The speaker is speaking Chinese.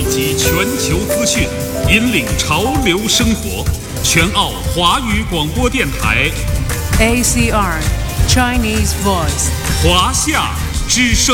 集全球资讯，引领潮流生活。全澳华语广播电台 ACR Chinese Voice 华夏之声。